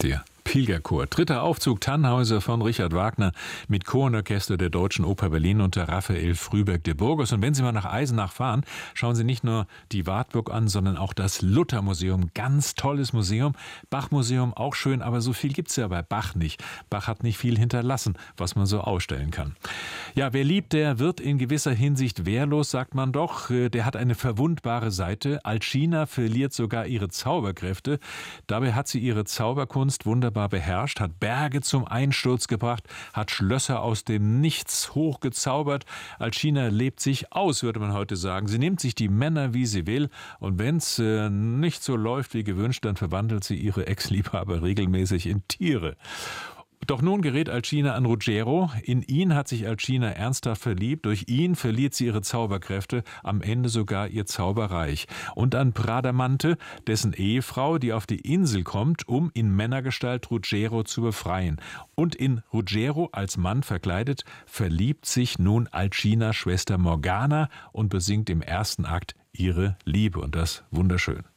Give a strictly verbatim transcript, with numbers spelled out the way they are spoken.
Der Pilgerchor. Dritter Aufzug Tannhäuser von Richard Wagner mit Chor und Orchester der Deutschen Oper Berlin unter Raphael Frühberg de Burgos. Und wenn Sie mal nach Eisenach fahren, schauen Sie nicht nur die Wartburg an, sondern auch das Luthermuseum. Ganz tolles Museum. Bachmuseum auch schön, aber so viel gibt es ja bei Bach nicht. Bach hat nicht viel hinterlassen, was man so ausstellen kann. Ja, wer liebt, der wird in gewisser Hinsicht wehrlos, sagt man doch. Der hat eine verwundbare Seite. Alcina verliert sogar ihre Zauberkräfte. Dabei hat sie ihre Zauberkunst wunderbar beherrscht, hat Berge zum Einsturz gebracht, hat Schlösser aus dem Nichts hochgezaubert. Alcina lebt sich aus, würde man heute sagen. Sie nimmt sich die Männer, wie sie will, und wenn es äh, nicht so läuft wie gewünscht, dann verwandelt sie ihre Ex-Liebhaber regelmäßig in Tiere. Doch nun gerät Alcina an Ruggiero. In ihn hat sich Alcina ernsthaft verliebt. Durch ihn verliert sie ihre Zauberkräfte, am Ende sogar ihr Zauberreich. Und an Bradamante, dessen Ehefrau, die auf die Insel kommt, um in Männergestalt Ruggiero zu befreien. Und in Ruggiero als Mann verkleidet, verliebt sich nun Alcinas Schwester Morgana und besingt im ersten Akt ihre Liebe. Und das wunderschön.